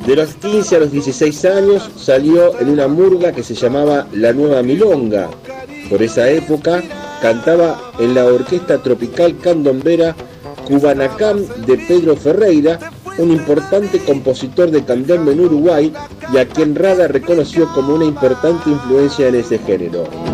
De los 15 a los 16 años salió en una murga que se llamaba La Nueva Milonga. Por esa época cantaba en la orquesta tropical candombera Cubanacán de Pedro Ferreira, un importante compositor de candombe en Uruguay y a quien Rada reconoció como una importante influencia en ese género.